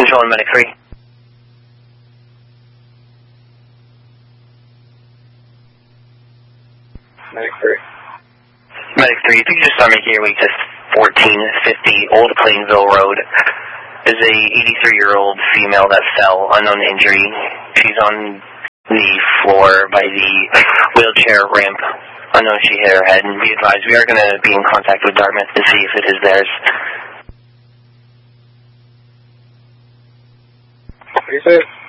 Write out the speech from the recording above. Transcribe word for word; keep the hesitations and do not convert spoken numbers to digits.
Control and Medic three. Medic three. Medic three, if you could just start making your way to fourteen fifty Old Plainville Road. There's a eighty-three-year-old female that fell, unknown injury. She's on the floor by the wheelchair ramp. Unknown she hit her head, and be advised, we are going to be in contact with Dartmouth to see if it is theirs. What do you say?